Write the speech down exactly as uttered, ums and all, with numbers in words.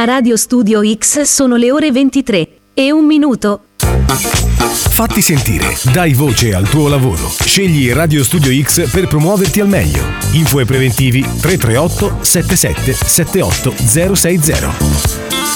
Radio Studio X sono le ore ventitré e un minuto. Fatti sentire, dai voce al tuo lavoro. Scegli Radio Studio X per promuoverti al meglio. Info e preventivi tre tre otto sette sette sette otto zero sei zero.